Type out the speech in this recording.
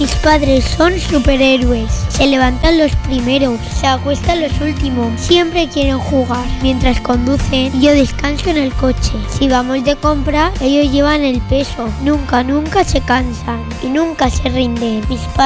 Mis padres son superhéroes. Se levantan los primeros, se acuestan los últimos. Siempre quieren jugar. Mientras conducen, yo descanso en el coche. Si vamos de compra, ellos llevan el peso. Nunca se cansan y nunca se rinden. Mis padres